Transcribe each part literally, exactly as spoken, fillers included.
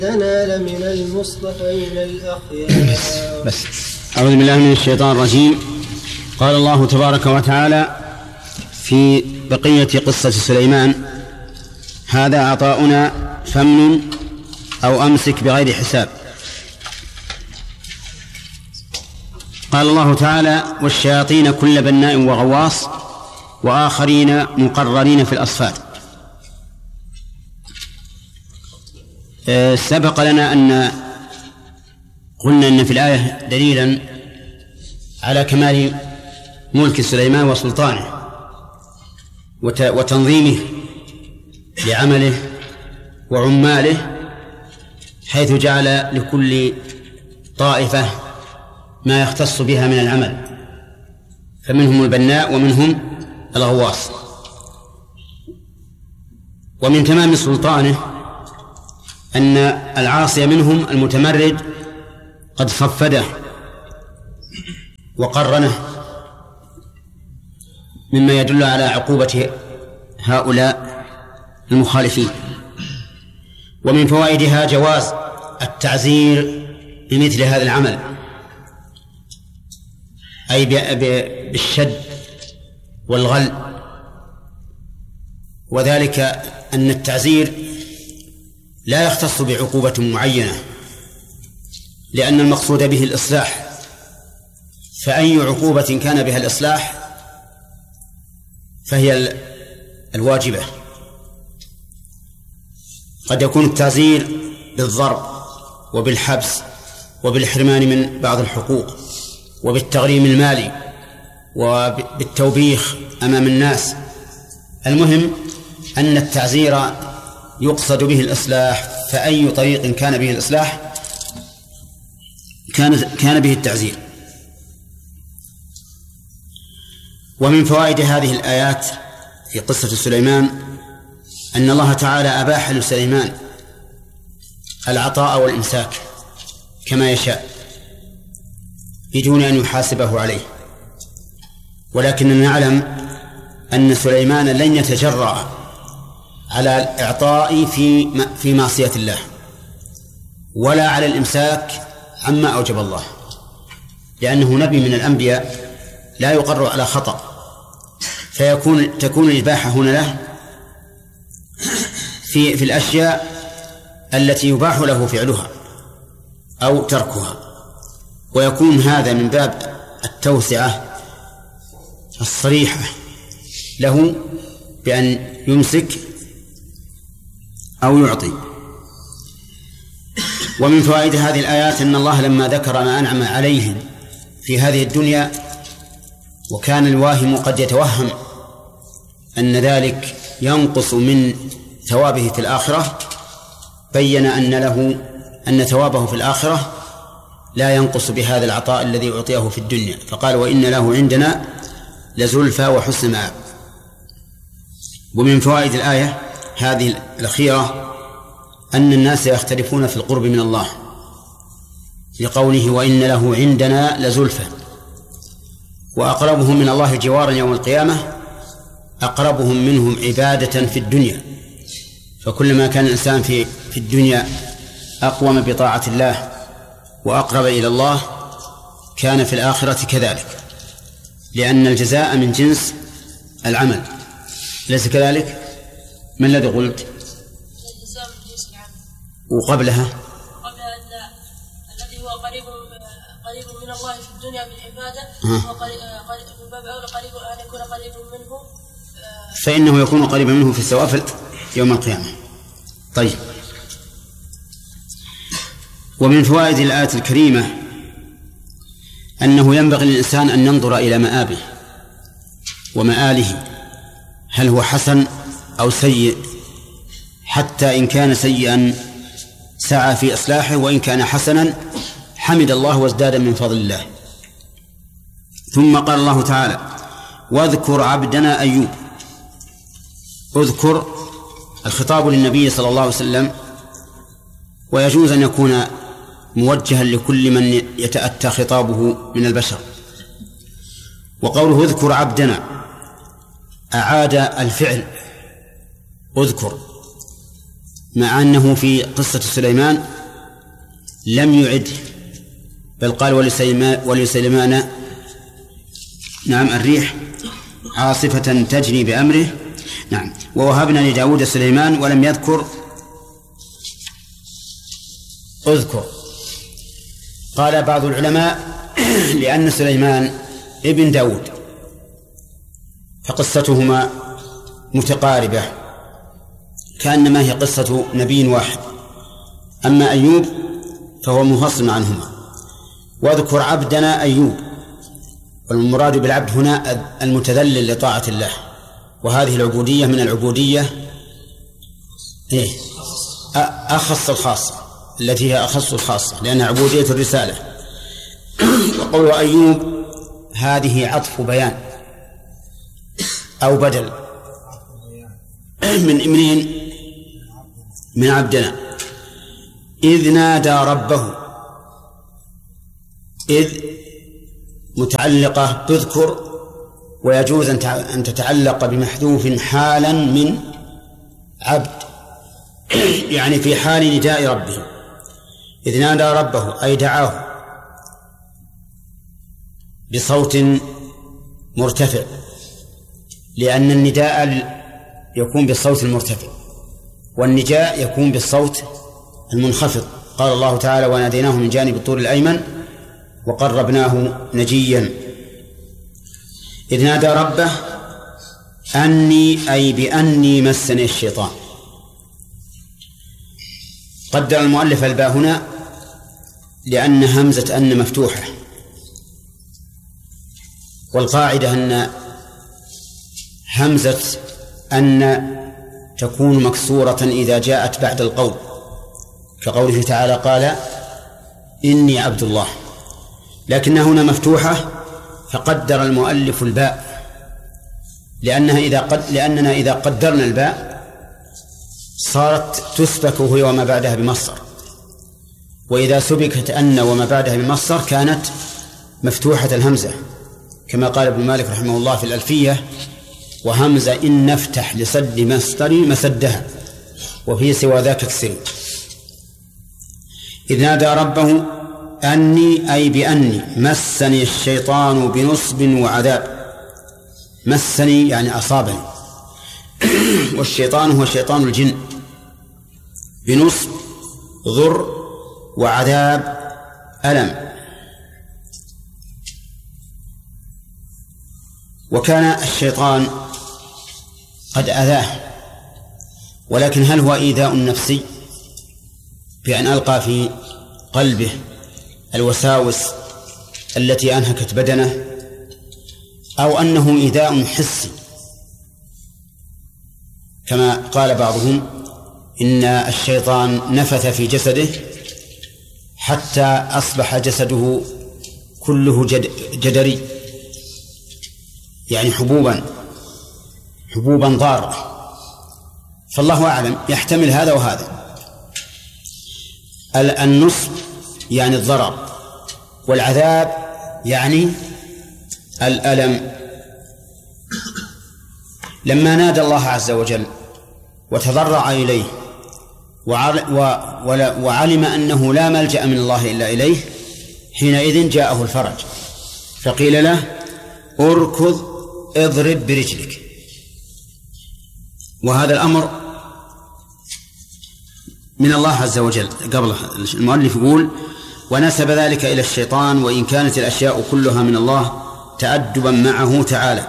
تنال من المصطفين الأخيار. بس أعوذ بالله من الشيطان الرجيم. قال الله تبارك وتعالى في بقية قصة سليمان: هذا عطاؤنا فمن أو أمسك بغير حساب. قال الله تعالى: والشياطين كل بناء وغواص وآخرين مقررين في الأصفاد. سبق لنا أن قلنا أن في الآية دليلا على كمال ملك سليمان وسلطانه وتنظيمه لعمله وعماله، حيث جعل لكل طائفة ما يختص بها من العمل، فمنهم البناء ومنهم الغواص. ومن تمام سلطانه أن العاصي منهم المتمرد قد صفده وقرنه، مما يدل على عقوبة هؤلاء المخالفين. ومن فوائدها جواز التعزير بمثل هذا العمل، أي بالشد والغل، وذلك أن التعزير لا يختص بعقوبة معينة، لأن المقصود به الإصلاح، فأي عقوبة كان بها الإصلاح فهي الواجبة. قد يكون التعزير بالضرب وبالحبس وبالحرمان من بعض الحقوق وبالتغريم المالي وبالتوبيخ أمام الناس. المهم أن التعزير يقصد به الإصلاح، فأي طريق كان به الإصلاح كان كان به التعزير. ومن فوائد هذه الآيات في قصة سليمان أن الله تعالى أباح لسليمان العطاء والإمساك كما يشاء بدون أن يحاسبه عليه، ولكننا نعلم أن سليمان لن يتجرأ على الإعطاء في في معصية الله، ولا على الإمساك عما أوجب الله، لأنه نبي من الأنبياء لا يقر على خطأ، فيكون تكون الإباحة هنا له في في الأشياء التي يباح له فعلها أو تركها، ويكون هذا من باب التوسعة الصريحة له بأن يمسك أو يعطي. ومن فوائد هذه الآيات أن الله لما ذكر ما أنعم عليهم في هذه الدنيا، وكان الواهم قد يتوهم أن ذلك ينقص من ثوابه في الآخرة، بين أن له أن ثوابه في الآخرة لا ينقص بهذا العطاء الذي أعطيه في الدنيا، فقال: وإن له عندنا لزلفى وحسن مآب. ومن فوائد الآية هذه الأخيرة أن الناس يختلفون في القرب من الله، لقوله: وإن له عندنا لزلفى، وأقربهم من الله جوارا يوم القيامة أقربهم منهم عبادة في الدنيا. فكلما كان الإنسان في في الدنيا أقوم بطاعة الله وأقرب إلى الله كان في الآخرة كذلك، لأن الجزاء من جنس العمل، ليس كذلك؟ من الذي قلت؟ الجزاء من جنس العمل. وقبلها قبلها أن الذي هو قريب قريب من الله في الدنيا بالعبادة هو قريب من باب أولى قريب أن يكون قريب منه، فإنه يكون قريبا منه في الثواب يوم القيامة. طيب. ومن فوائد الآية الكريمة أنه ينبغي للإنسان أن ينظر إلى مآبه ومآله، هل هو حسن أو سيء، حتى إن كان سيئا سعى في إصلاحه، وإن كان حسنا حمد الله وازداد من فضل الله. ثم قال الله تعالى: واذكر عبدنا أيوب. اذكر الخطاب للنبي صلى الله عليه وسلم، ويجوز أن يكون موجها لكل من يتأتى خطابه من البشر. وقوله اذكر عبدنا أعاد الفعل اذكر، مع أنه في قصة سليمان لم يعده، بل قال ولسليمان, ولسليمان نعم الريح عاصفة تجري بأمره. نعم. ووهبنا لداود سليمان ولم يذكر اذكر. قال بعض العلماء لأن سليمان ابن داود فقصتهما متقاربة كأنما هي قصة نبي واحد، أما أيوب فهو منفصل عنهما. واذكر عبدنا أيوب، والمراد بالعبد هنا المتذلل لطاعة الله، وهذه العبودية من العبودية إيه؟ أخص الخاصة، التي هي أخص الخاصة لأنها عبودية الرسالة. وقول أيوب هذه عطف بيان أو بدل من إمرين من عبدنا إذ نادى ربه. إذ متعلقة تذكر، ويجوز أن تتعلق بمحذوف حالا من عبد، يعني في حال نداء ربه. إذ نادى ربه أي دعاه بصوت مرتفع، لأن النداء يكون بالصوت المرتفع والنجاء يكون بالصوت المنخفض. قال الله تعالى وناديناه من جانب الطور الأيمن وقربناه نجيا. إذ نادى ربه أني أي بأني مسني الشيطان. قدر المؤلف الباء هنا لأن همزة أن مفتوحة، والقاعدة أن همزة أن تكون مكسورة إذا جاءت بعد القول، كقوله تعالى قال إني عبد الله، لكنها هنا مفتوحة فقدر المؤلف الباء لأنها إذا قد لأننا إذا قدرنا الباء صارت تسبك هي وما بعدها بمصدر، وإذا سبكت أن وما بعدها بمصدر كانت مفتوحة الهمزة، كما قال ابن مالك رحمه الله في الألفية وهمزة إن نفتح لصد مصدر مسدها وفي سوى ذاك اكسر. إذ نادى ربه أني أي بأني مسني الشيطان بنصب وعذاب. مسني يعني أصابني، والشيطان هو شيطان الجن، بنصب ضر وعذاب ألم. وكان الشيطان قد أذاه، ولكن هل هو إيذاء نفسي بأن ألقى في قلبه الوساوس التي أنهكت بدنه، أو أنه إيذاء حسي كما قال بعضهم إن الشيطان نفث في جسده حتى أصبح جسده كله جد جدري، يعني حبوبا حبوبا ضارة. فالله أعلم، يحتمل هذا وهذا. النصب يعني الضرر، والعذاب يعني الألم. لما نادى الله عز وجل وتضرع إليه وعلم أنه لا ملجأ من الله إلا إليه، حينئذ جاءه الفرج، فقيل له اركض اضرب برجلك. وهذا الأمر من الله عز وجل. قبل المؤلف يقول ونسب ذلك إلى الشيطان، وإن كانت الأشياء كلها من الله تأدبا معه تعالى.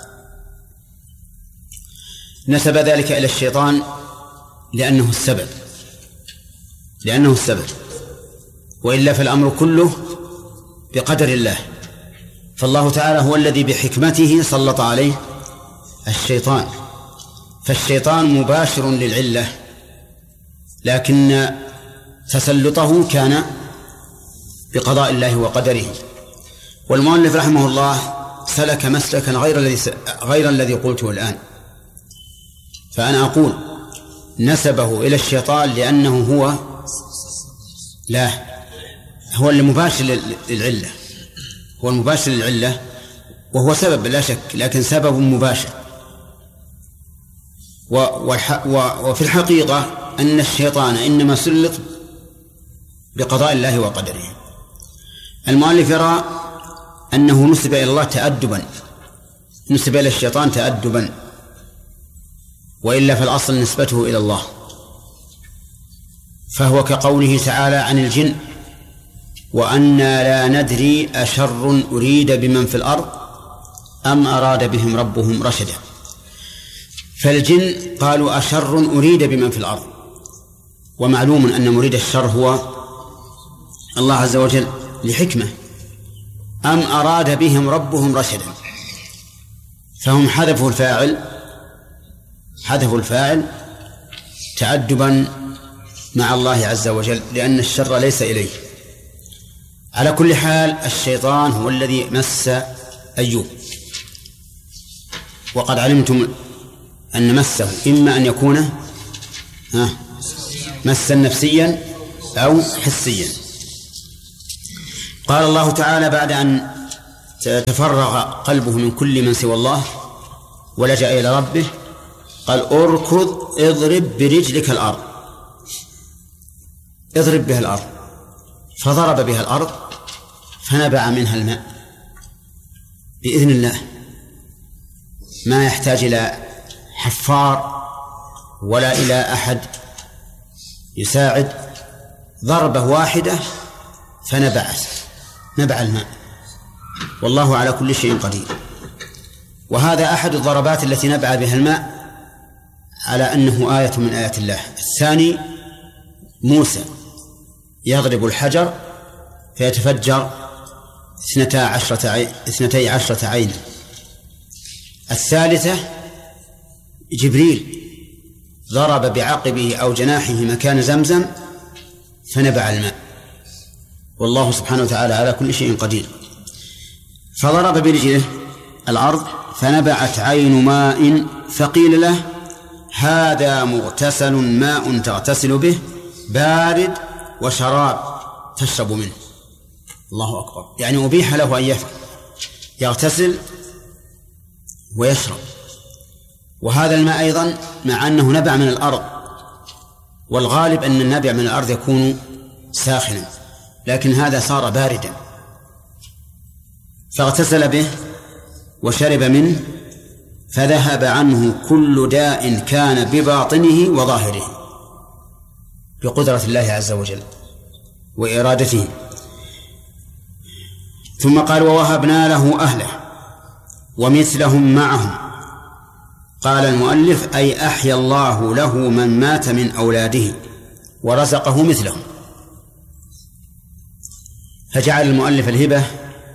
نسب ذلك إلى الشيطان لأنه السبب لأنه السبب وإلا فالأمر كله بقدر الله. فالله تعالى هو الذي بحكمته سلط عليه الشيطان، فالشيطان مباشر للعلة، لكن تسلطه كان بقضاء الله وقدره. والمؤلف رحمه الله سلك مسلكا غير الذي غير الذي قلته الآن، فأنا أقول نسبه إلى الشيطان لأنه هو لا هو المباشر للعلة، هو المباشر للعلة وهو سبب لا شك، لكن سبب مباشر. وفي الحقيقة أن الشيطان إنما سلط بقضاء الله وقدره. المؤلف يرى أنه نسب إلى الله تأدبا، نسب إلى الشيطان تأدبا، وإلا فالأصل نسبته إلى الله، فهو كقوله تعالى عن الجن: وأنا لا ندري أشر أريد بمن في الأرض أم أراد بهم ربهم رشدا. فالجن قالوا أشر أريد بمن في الأرض، ومعلوم أن مريد الشر هو الله عز وجل لحكمة. أم أراد بهم ربهم رشدا، فهم حذفوا الفاعل حذفوا الفاعل تأدبا مع الله عز وجل، لأن الشر ليس إليه. على كل حال الشيطان هو الذي مس أيوب، وقد علمتم أن مسه إما أن يكون مسا نفسيا أو حسيا. قال الله تعالى بعد أن تفرغ قلبه من كل من سوى الله ولجأ إلى ربه، قال: اركض اضرب برجلك الأرض. اضرب بها الأرض، فضرب بها الأرض فنبع منها الماء بإذن الله، ما يحتاج إلى حفار ولا إلى أحد يساعد، ضربة واحدة فنبعت نبع الماء، والله على كل شيء قدير. وهذا أحد الضربات التي نبع بها الماء على أنه آية من آيات الله. الثاني موسى يضرب الحجر فيتفجر اثنتا عشرة عين اثنتي عشرة عينا. الثالثة جبريل ضرب بعقبه أو جناحه مكان زمزم فنبع الماء، والله سبحانه وتعالى على كل شيء قدير. فضرب برجله الأرض فنبعت عين ماء فقيل له: هذا مغتسل ماء تغتسل به بارد وشراب تشرب منه. الله أكبر، يعني أبيح له أن يفعل يغتسل ويشرب. وهذا الماء أيضا مع أنه نبع من الأرض، والغالب أن النبع من الأرض يكون ساخنا، لكن هذا صار باردا، فاغتسل به وشرب منه فذهب عنه كل داء كان بباطنه وظاهره بقدرة الله عز وجل وإرادته. ثم قال: ووهبنا له أهله ومثلهم معهم. قال المؤلف: أي أحيا الله له من مات من أولاده ورزقه مثلهم. فجعل المؤلف الهبة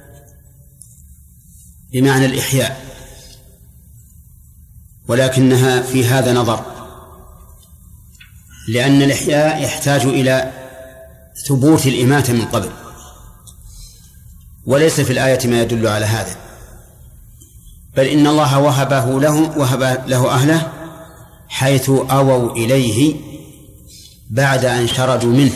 بمعنى الإحياء، ولكنها في هذا نظر، لأن الإحياء يحتاج إلى ثبوت الإماتة من قبل، وليس في الآية ما يدل على هذا، بل إن الله وهبه له وهب له أهله حيث أووا إليه بعد أن شردوا منه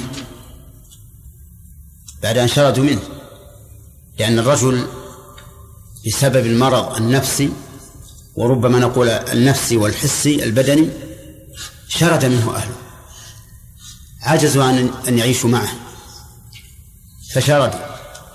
بعد أن شردوا منه لأن الرجل بسبب المرض النفسي، وربما نقول النفسي والحسي البدني، شرد منه أهله، عجزوا عن أن يعيشوا معه فشردوا.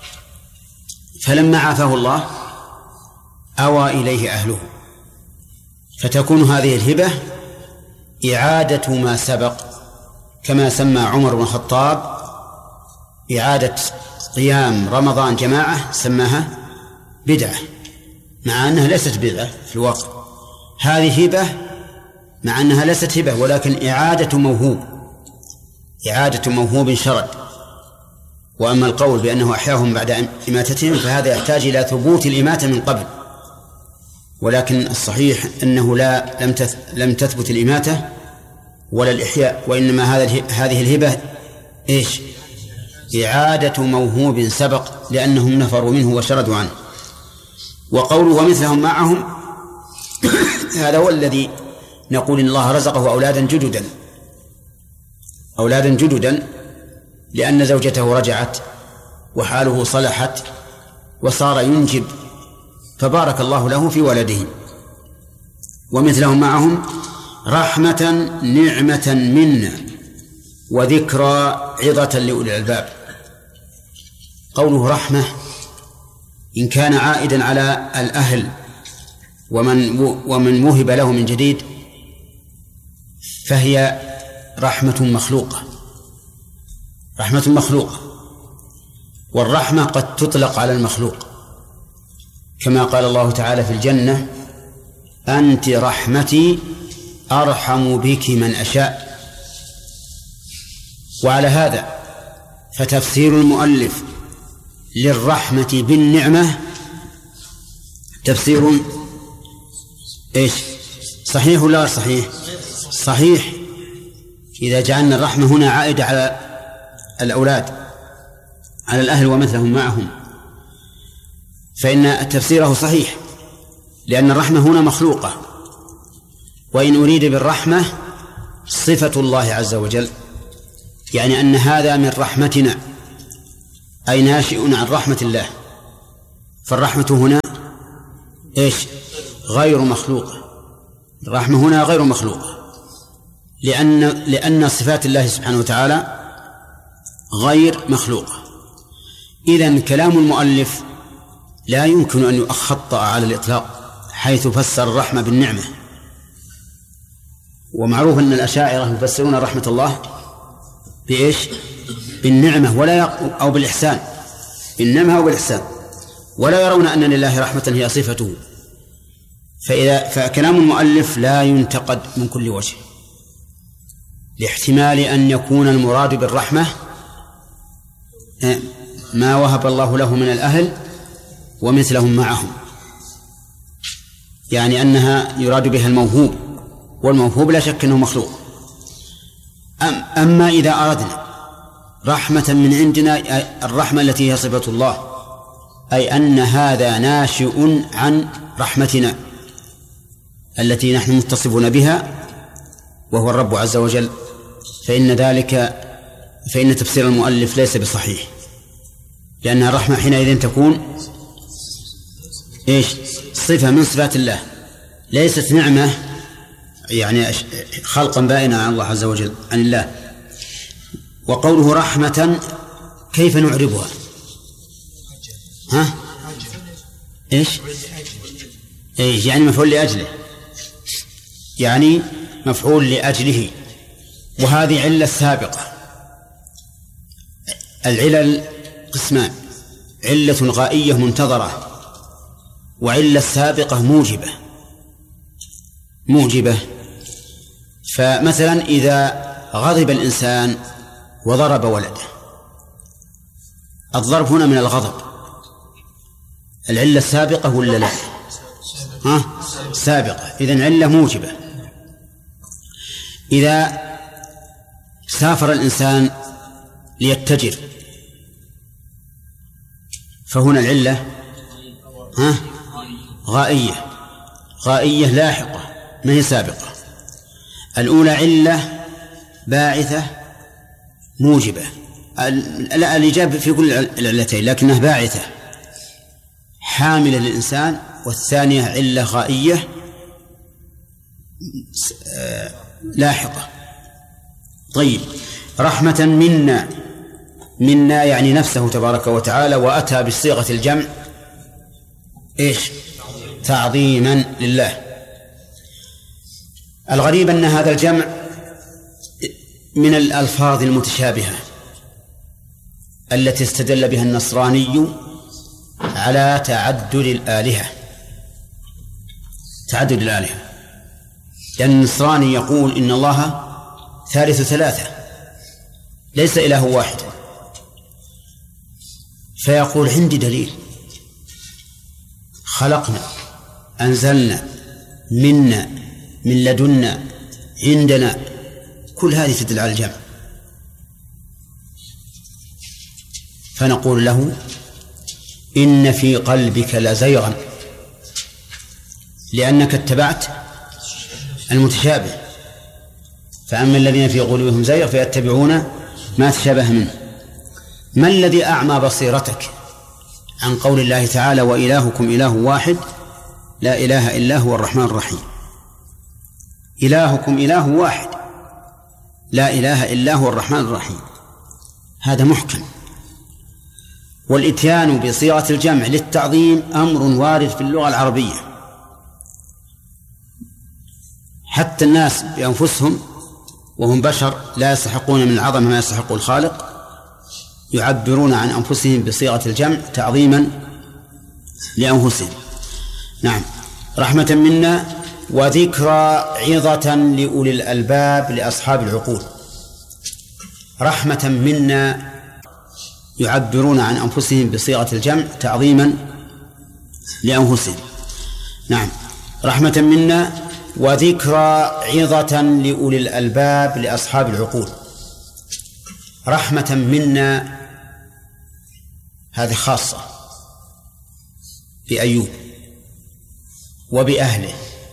فلما عافاه الله أوى إليه أهله، فتكون هذه الهبة إعادة ما سبق، كما سمى عمر بن الخطاب إعادة قيام رمضان جماعة سماها بدعة، مع أنها ليست بدعة في الواقع. هذه هبة مع أنها ليست هبة، ولكن إعادة موهوب إعادة موهوب شرد. وأما القول بأنه أحياهم بعد إماتتهم فهذا يحتاج إلى ثبوت الإماتة من قبل، ولكن الصحيح أنه لا لم لم تثبت الإماتة ولا الإحياء، وإنما هذا هذه الهبة إيش؟ إعادة موهوب سبق، لأنهم نفروا منه وشردوا عنه. وقوله ومثلهم معهم هذا هو الذي نقول إن الله رزقه أولادا جددا أولادا جددا لأن زوجته رجعت وحاله صلحت وصار ينجب، فبارك الله له في ولده. ومثلهم معهم رحمة نعمة منا وذكرى عظة لأولي الألباب. قوله رحمة إن كان عائدا على الأهل ومن ومن وهب له من جديد فهي رحمة مخلوقة، رحمة مخلوقة، والرحمة قد تطلق على المخلوق كما قال الله تعالى في الجنة: أنت رحمتي أرحم بك من أشاء. وعلى هذا فتفسير المؤلف للرحمة بالنعمة تفسير إيش؟ صحيح ولا غير صحيح؟ صحيح. إذا جعلنا الرحمة هنا عائدة على الأولاد، على الأهل ومثلهم معهم، فإن تفسيره صحيح، لأن الرحمة هنا مخلوقة، وإن أريد بالرحمة صفة الله عز وجل، يعني أن هذا من رحمتنا، أي ناشئ عن رحمة الله. فالرحمة هنا إيش؟ غير مخلوقة. الرحمة هنا غير مخلوقة، لأن لأن صفات الله سبحانه وتعالى غير مخلوقة. إذن كلام المؤلف لا يمكن أن يخطأ على الإطلاق حيث فسر الرحمة بالنعمة. ومعروف أن الأشاعرة يفسرون رحمة الله بإيش؟ بالنعمة، ولا يق... أو بالإحسان، بالنعمة أو بالإحسان، ولا يرون أن لله رحمة هي صفته. فإذا فكلام المؤلف لا ينتقد من كل وجه، لاحتمال أن يكون المراد بالرحمة ما وهب الله له من الأهل ومثلهم معهم، يعني أنها يراد بها الموهوب، والموهوب لا شك أنه مخلوق. أم أما إذا أردنا رحمة من عندنا، الرحمة التي هي صفة الله، أي أن هذا ناشئ عن رحمتنا التي نحن متصفون بها وهو الرب عز وجل، فإن ذلك فإن تفسير المؤلف ليس بصحيح، لأن الرحمة حينئذ تكون إيش؟ صفة من صفات الله، ليست نعمة يعني خلقا بائنا عن الله عز وجل، عن الله. وقوله رحمة كيف نعربها؟ ها؟ إيش؟ إيش يعني مفعول لأجله، يعني مفعول لأجله. وهذه علة سابقة. العلل قسمان: علة غائية منتظرة، وعلة سابقة موجبة موجبة فمثلا إذا غضب الإنسان وضرب ولده، الضرب هنا من الغضب، العلة السابقة ولا لا؟ ها؟ سابقة، إذن علة موجبة. إذا سافر الإنسان ليتجر فهنا العلة ها؟ غائية، غائية لاحقة ما هي سابقة. الأولى علة باعثة موجبة، الإجابة في كل العلتين لكنها باعثة حاملة للإنسان، والثانية علة غائية لاحقة. طيب، رحمة منا، منا يعني نفسه تبارك وتعالى، وأتى بصيغة الجمع إيش؟ تعظيما لله. الغريب أن هذا الجمع من الألفاظ المتشابهة التي استدل بها النصراني على تعدد الآلهة، تعدد الآلهة، لأن النصراني يقول إن الله ثالث ثلاثة ليس إله واحد، فيقول عندي دليل: خلقنا، أنزلنا، منا، من لدنا، عندنا، كل هذه تدل على الجمع. فنقول له: إن في قلبك لزيغا، لأنك اتبعت المتشابه. فأما الذين في قلوبهم زيغ فيتبعون ما تشابه منه. ما الذي أعمى بصيرتك عن قول الله تعالى: وإلهكم إله واحد لا إله إلا هو الرحمن الرحيم؟ إلهكم إله واحد لا إله إلا هو الرحمن الرحيم. هذا محكم. والإتيان بصيغة الجمع للتعظيم أمر وارد في اللغة العربية، حتى الناس بأنفسهم وهم بشر لا يستحقون من العظمة ما يستحق الخالق يعبرون عن أنفسهم بصيغة الجمع تعظيما لأنفسهم. نعم. رحمة منا وذكرى عظة لأولي الألباب لأصحاب العقول. رحمة منا يعبرون عن أنفسهم بصيغة الجمع تعظيما لأنفسهم. نعم. رحمة منا وذكرى عظة لأولي الألباب لأصحاب العقول. رحمة منا هذه خاصة بأيوب وبأهله،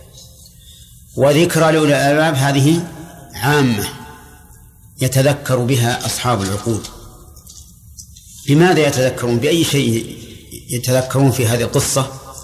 وذكرى لأولي الألباب هذه عامة يتذكر بها أصحاب العقول. لماذا يتذكرون؟ بأي شيء يتذكرون في هذه القصة؟